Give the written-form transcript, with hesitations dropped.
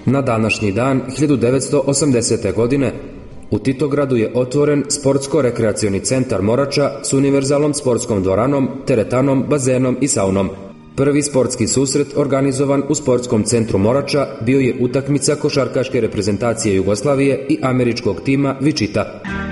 Na današnji dan 1980. godine u Titogradu je otvoren Sportsko-rekreacioni centar Morača s univerzalnom sportskom dvoranom, teretanom, bazenom i saunom. Prvi sportski susret organizovan u Sportskom centru Morača bio je utakmica košarkaške reprezentacije Jugoslavije i američkog tima Vičita.